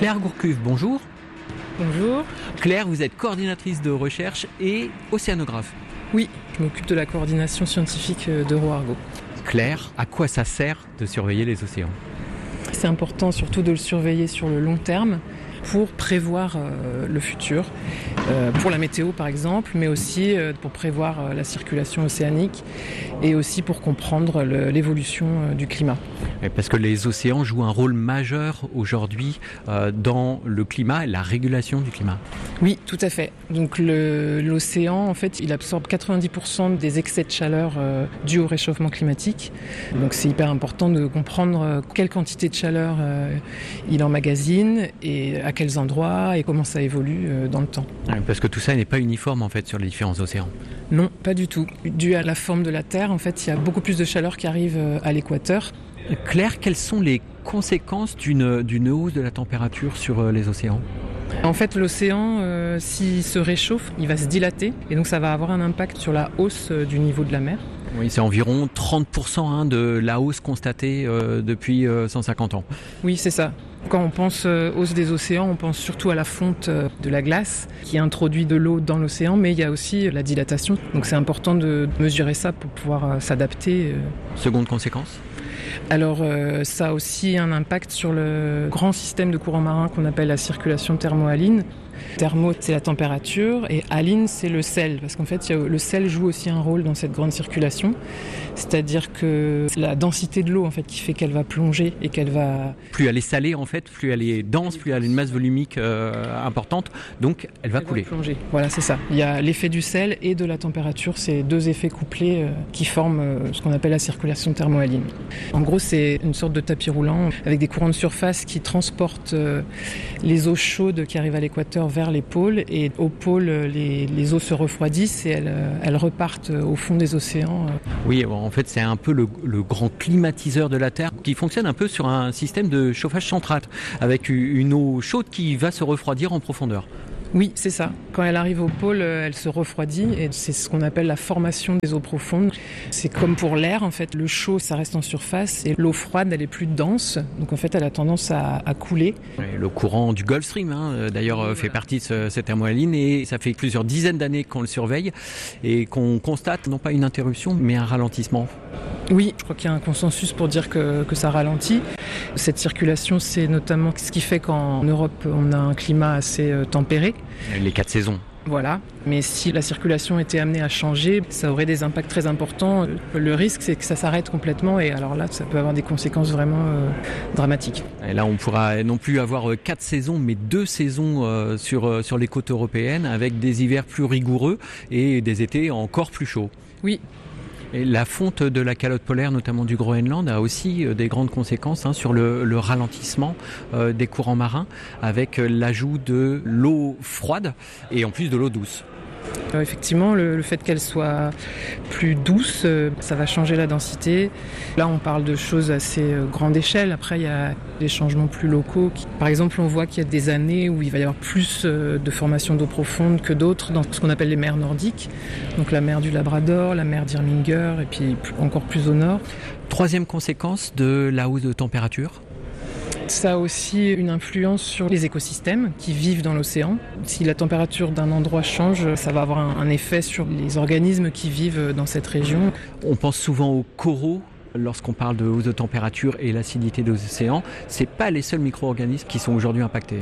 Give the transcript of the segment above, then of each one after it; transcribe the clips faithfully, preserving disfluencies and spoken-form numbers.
Claire Gourcuff, bonjour. Bonjour. Claire, vous êtes coordinatrice de recherche et océanographe. Oui, je m'occupe de la coordination scientifique d'EuroArgo. Claire, à quoi ça sert de surveiller les océans ? C'est important surtout de le surveiller sur le long terme pour prévoir euh, le futur, euh, pour la météo par exemple, mais aussi euh, pour prévoir euh, la circulation océanique et aussi pour comprendre le, l'évolution euh, du climat. Et parce que les océans jouent un rôle majeur aujourd'hui euh, dans le climat et la régulation du climat. Oui, tout à fait. Donc le, l'océan, en fait, il absorbe quatre-vingt-dix pour cent des excès de chaleur euh, dus au réchauffement climatique. Donc c'est hyper important de comprendre euh, quelle quantité de chaleur euh, il emmagasine et à quels endroits et comment ça évolue euh, dans le temps. Parce que tout ça n'est pas uniforme en fait sur les différents océans. Non, pas du tout. Dû à la forme de la Terre, en fait, il y a beaucoup plus de chaleur qui arrive euh, à l'équateur. Claire, quelles sont les conséquences d'une, d'une hausse de la température sur euh, les océans ? En fait, l'océan, euh, s'il se réchauffe, il va se dilater et donc ça va avoir un impact sur la hausse euh, du niveau de la mer. Oui, c'est environ trente pour cent hein, de la hausse constatée euh, depuis euh, cent cinquante ans. Oui, c'est ça. Quand on pense euh, hausse des océans, on pense surtout à la fonte euh, de la glace qui introduit de l'eau dans l'océan, mais il y a aussi la dilatation. Donc c'est important de mesurer ça pour pouvoir euh, s'adapter. Euh. Seconde conséquence ? Alors euh, ça a aussi un impact sur le grand système de courant marin qu'on appelle la circulation thermohaline. Thermo, c'est la température et haline, c'est le sel. Parce qu'en fait, le sel joue aussi un rôle dans cette grande circulation. C'est-à-dire que c'est la densité de l'eau en fait, qui fait qu'elle va plonger et qu'elle va... Plus elle est salée, en fait, plus elle est dense, plus elle a une masse volumique euh, importante. Donc, elle va elle couler. Va plonger. Voilà, c'est ça. Il y a l'effet du sel et de la température. C'est deux effets couplés euh, qui forment euh, ce qu'on appelle la circulation thermohaline. En gros, c'est une sorte de tapis roulant avec des courants de surface qui transportent euh, les eaux chaudes qui arrivent à l'équateur vers les pôles et au pôle les, les eaux se refroidissent et elles, elles repartent au fond des océans. Oui, en fait c'est un peu le, le grand climatiseur de la Terre qui fonctionne un peu sur un système de chauffage central avec une eau chaude qui va se refroidir en profondeur. Oui, c'est ça. Quand elle arrive au pôle, elle se refroidit et c'est ce qu'on appelle la formation des eaux profondes. C'est comme pour l'air, en fait, le chaud, ça reste en surface et l'eau froide, elle est plus dense. Donc en fait, elle a tendance à, à couler. Et le courant du Gulf Stream, hein, d'ailleurs, oui, fait voilà. partie de ce, cette thermohaline et ça fait plusieurs dizaines d'années qu'on le surveille et qu'on constate non pas une interruption, mais un ralentissement. Oui, je crois qu'il y a un consensus pour dire que, que ça ralentit. Cette circulation, c'est notamment ce qui fait qu'en Europe, on a un climat assez euh, tempéré. Les quatre saisons. Voilà, mais si la circulation était amenée à changer, ça aurait des impacts très importants. Le risque, c'est que ça s'arrête complètement et alors là, ça peut avoir des conséquences vraiment euh, dramatiques. Et là, on pourra non plus avoir quatre saisons, mais deux saisons euh, sur, euh, sur les côtes européennes avec des hivers plus rigoureux et des étés encore plus chauds. Oui. Et la fonte de la calotte polaire, notamment du Groenland, a aussi des grandes conséquences hein, sur le, le ralentissement euh, des courants marins avec l'ajout de l'eau froide et en plus de l'eau douce. Euh, effectivement, le, le fait qu'elle soit plus douce, euh, ça va changer la densité. Là, on parle de choses assez euh, grande échelle. Après, il y a des changements plus locaux. Qui, par exemple, on voit qu'il y a des années où il va y avoir plus euh, de formation d'eau profonde que d'autres dans ce qu'on appelle les mers nordiques. Donc la mer du Labrador, la mer d'Irminger et puis encore plus au nord. Troisième conséquence de la hausse de température ? Ça a aussi une influence sur les écosystèmes qui vivent dans l'océan. Si la température d'un endroit change, ça va avoir un, un effet sur les organismes qui vivent dans cette région. On pense souvent aux coraux lorsqu'on parle de hausse de température et l'acidité des océans. Ce n'est pas les seuls micro-organismes qui sont aujourd'hui impactés.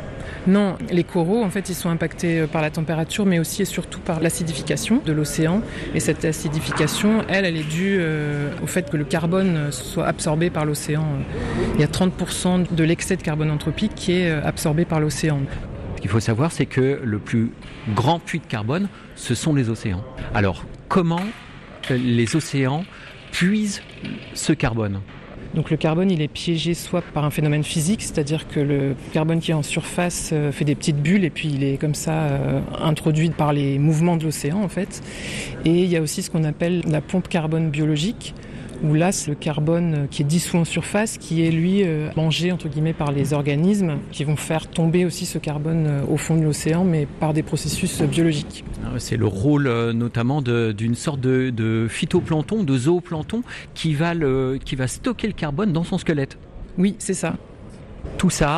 Non, les coraux, en fait, ils sont impactés par la température, mais aussi et surtout par l'acidification de l'océan. Et cette acidification, elle, elle est due euh, au fait que le carbone soit absorbé par l'océan. Il y a trente pour cent de l'excès de carbone anthropique qui est absorbé par l'océan. Ce qu'il faut savoir, c'est que le plus grand puits de carbone, ce sont les océans. Alors, comment les océans puisent ce carbone ? Donc le carbone, il est piégé soit par un phénomène physique, c'est-à-dire que le carbone qui est en surface euh, fait des petites bulles et puis il est comme ça euh, introduit par les mouvements de l'océan en fait. Et il y a aussi ce qu'on appelle la pompe carbone biologique, où là c'est le carbone qui est dissous en surface, qui est lui euh, mangé entre guillemets par les organismes, qui vont faire tomber aussi ce carbone euh, au fond de l'océan, mais par des processus euh, biologiques. C'est le rôle euh, notamment de, d'une sorte de, de phytoplancton, de zooplancton, qui va, le, qui va stocker le carbone dans son squelette. Oui, c'est ça. Tout ça,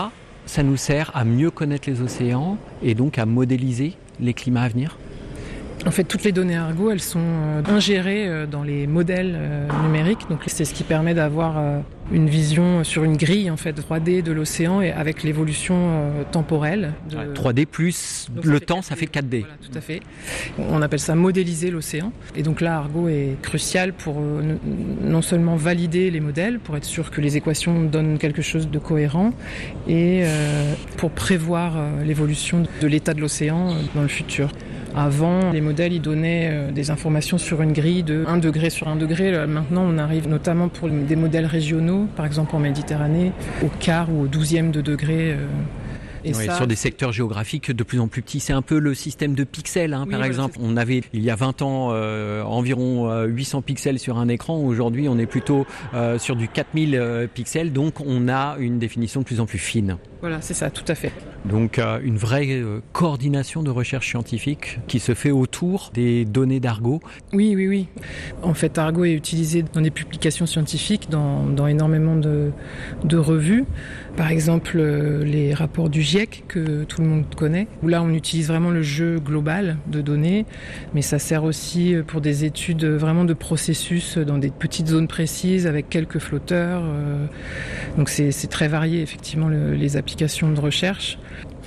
ça nous sert à mieux connaître les océans et donc à modéliser les climats à venir ? En fait, toutes les données Argo, elles sont euh, ingérées euh, dans les modèles euh, numériques. Donc, c'est ce qui permet d'avoir euh, une vision sur une grille en fait trois D de l'océan et avec l'évolution euh, temporelle. De... Ouais, trois D plus donc, le temps, ça fait quatre D. Voilà, tout à fait. On appelle ça modéliser l'océan. Et donc là, Argo est crucial pour euh, non seulement valider les modèles, pour être sûr que les équations donnent quelque chose de cohérent, et euh, pour prévoir euh, l'évolution de l'état de l'océan euh, dans le futur. Avant, les modèles ils donnaient euh, des informations sur une grille de un degré sur un degré. Là, maintenant, on arrive notamment pour des modèles régionaux, par exemple en Méditerranée, au quart ou au douzième de degré. Euh, Et oui, ça... Sur des secteurs géographiques de plus en plus petits. C'est un peu le système de pixels, hein, oui, par ouais, exemple. On avait, il y a vingt ans, euh, environ euh, huit cents pixels sur un écran. Aujourd'hui, on est plutôt euh, sur du quatre mille euh, pixels. Donc, on a une définition de plus en plus fine. Voilà, c'est ça, tout à fait. Donc, euh, une vraie euh, coordination de recherche scientifique qui se fait autour des données d'Argo. Oui, oui, oui. En fait, Argo est utilisé dans des publications scientifiques, dans, dans énormément de, de revues. Par exemple, euh, les rapports du GIEC, que tout le monde connaît, où là, on utilise vraiment le jeu global de données, mais ça sert aussi pour des études vraiment de processus dans des petites zones précises, avec quelques flotteurs. Euh, donc, c'est, c'est très varié, effectivement, le, les applications de recherche.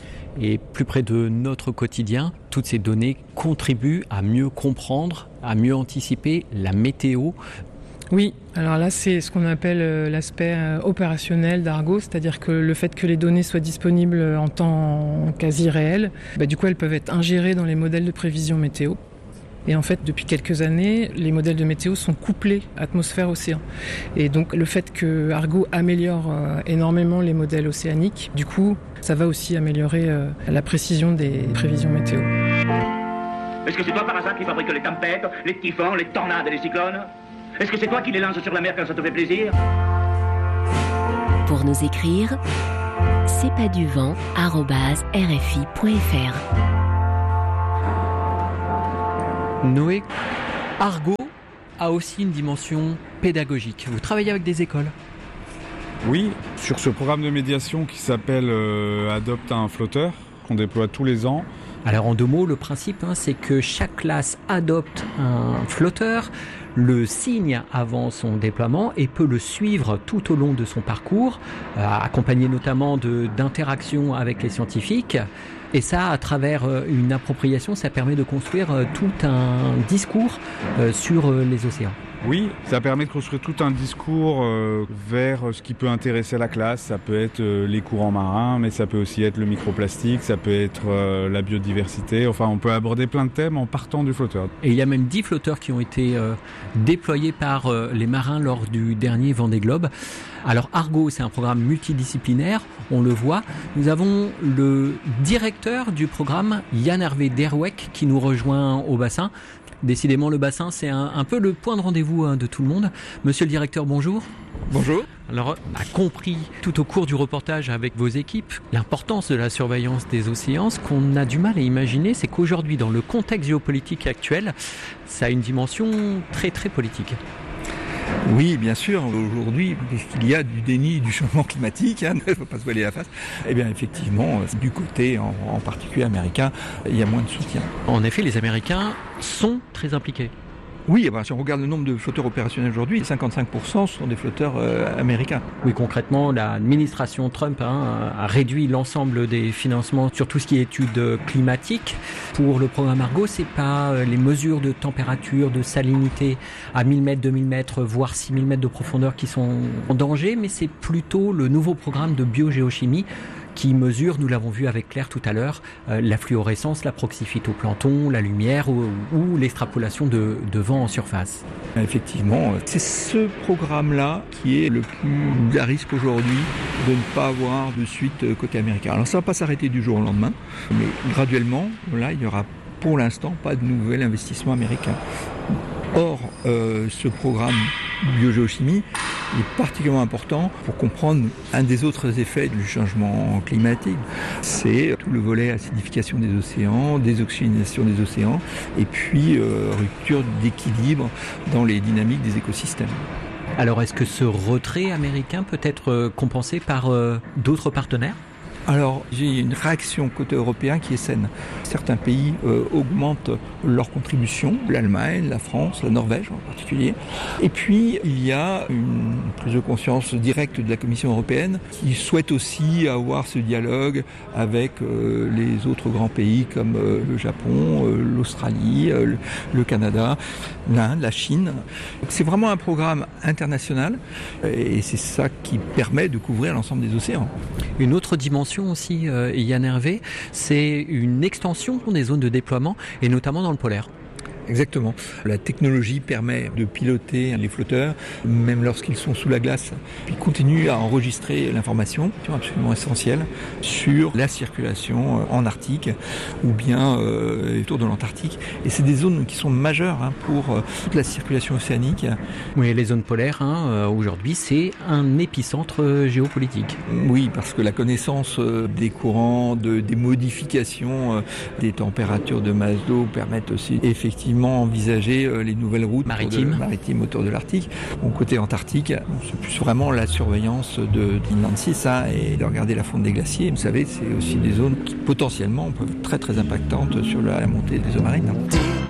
Et plus près de notre quotidien, toutes ces données contribuent à mieux comprendre, à mieux anticiper la météo. Oui, alors là c'est ce qu'on appelle l'aspect opérationnel d'Argo, c'est-à-dire que le fait que les données soient disponibles en temps quasi réel, bah du coup elles peuvent être ingérées dans les modèles de prévision météo. Et en fait, depuis quelques années, les modèles de météo sont couplés atmosphère-océan. Et donc, le fait que Argo améliore euh, énormément les modèles océaniques, du coup, ça va aussi améliorer euh, la précision des prévisions météo. Est-ce que c'est toi par hasard qui fabrique les tempêtes, les typhons, les tornades et les cyclones ? Est-ce que c'est toi qui les lances sur la mer quand ça te fait plaisir ? Pour nous écrire, c'est pas du vent arobase r f i point f r. Noé, Argo a aussi une dimension pédagogique. Vous travaillez avec des écoles ? Oui, sur ce programme de médiation qui s'appelle euh, Adopte un flotteur, qu'on déploie tous les ans. Alors en deux mots, le principe, hein, c'est que chaque classe adopte un flotteur, le signe avant son déploiement et peut le suivre tout au long de son parcours, euh, accompagné notamment de, d'interactions avec les scientifiques. Et ça, à travers une appropriation, ça permet de construire tout un discours sur les océans. Oui, ça permet de construire tout un discours euh, vers ce qui peut intéresser la classe. Ça peut être euh, les courants marins, mais ça peut aussi être le microplastique, ça peut être euh, la biodiversité. Enfin, on peut aborder plein de thèmes en partant du flotteur. Et il y a même dix flotteurs qui ont été euh, déployés par euh, les marins lors du dernier Vendée Globe. Alors Argo, c'est un programme multidisciplinaire, on le voit. Nous avons le directeur du programme, Jan-Hervé Derweck, qui nous rejoint au bassin. Décidément, le bassin, c'est un, un peu le point de rendez-vous hein, de tout le monde. Monsieur le directeur, bonjour. Bonjour. Alors, on a compris tout au cours du reportage avec vos équipes l'importance de la surveillance des océans. Ce qu'on a du mal à imaginer, c'est qu'aujourd'hui, dans le contexte géopolitique actuel, ça a une dimension très très politique. Oui, bien sûr. Aujourd'hui, puisqu'il y a du déni du changement climatique, hein, il ne faut pas se voiler la face, eh bien effectivement, du côté en, en particulier américain, il y a moins de soutien. En effet, les Américains sont très impliqués. Oui, bah, si on regarde le nombre de flotteurs opérationnels aujourd'hui, cinquante-cinq pour cent sont des flotteurs euh, américains. Oui, concrètement, l'administration Trump hein, a réduit l'ensemble des financements sur tout ce qui est études climatiques. Pour le programme Argo, c'est pas les mesures de température, de salinité à mille mètres, deux mille mètres, voire six mille mètres de profondeur qui sont en danger, mais c'est plutôt le nouveau programme de biogéochimie qui mesure, nous l'avons vu avec Claire tout à l'heure, euh, la fluorescence, la proxy-phytoplancton, la lumière ou, ou l'extrapolation de, de vent en surface. Effectivement, c'est ce programme-là qui est le plus à risque aujourd'hui de ne pas avoir de suite côté américain. Alors ça ne va pas s'arrêter du jour au lendemain, mais graduellement, là, il n'y aura pour l'instant pas de nouvel investissement américain. Or, euh, ce programme biogéochimie est particulièrement important pour comprendre un des autres effets du changement climatique. C'est tout le volet acidification des océans, désoxygénation des océans et puis euh, rupture d'équilibre dans les dynamiques des écosystèmes. Alors est-ce que ce retrait américain peut être compensé par euh, d'autres partenaires ? Alors, j'ai une réaction côté européen qui est saine. Certains pays euh, augmentent leur contribution, l'Allemagne, la France, la Norvège en particulier. Et puis, il y a une prise de conscience directe de la Commission européenne qui souhaite aussi avoir ce dialogue avec euh, les autres grands pays comme euh, le Japon, euh, l'Australie, euh, le, le Canada, l'Inde, la Chine. C'est vraiment un programme international et c'est ça qui permet de couvrir l'ensemble des océans. Une autre dimension aussi, euh, Yann Hervé, c'est une extension des zones de déploiement et notamment dans le polaire. Exactement. La technologie permet de piloter les flotteurs, même lorsqu'ils sont sous la glace. Ils continuent à enregistrer l'information, absolument essentielle, sur la circulation en Arctique ou bien euh, autour de l'Antarctique. Et c'est des zones qui sont majeures hein, pour euh, toute la circulation océanique. Oui, les zones polaires, hein, aujourd'hui, c'est un épicentre géopolitique. Oui, parce que la connaissance des courants, de, des modifications euh, des températures de masse d'eau permettent aussi effectivement envisager les nouvelles routes maritimes, de, maritimes autour de l'Arctique. Bon, côté Antarctique, c'est plus vraiment la surveillance de l'Inland six hein, et de regarder la fonte des glaciers. Vous savez, c'est aussi des zones qui potentiellement peuvent être très très impactantes sur la montée des eaux marines.